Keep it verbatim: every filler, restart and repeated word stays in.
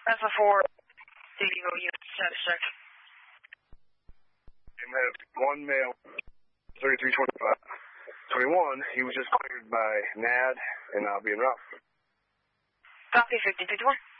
That's a four. Illegal unit status check. And have one male, thirty-three twenty-five. twenty-one, he was just cleared by N A D, and I'll be en route. Copy, fifty-two twenty.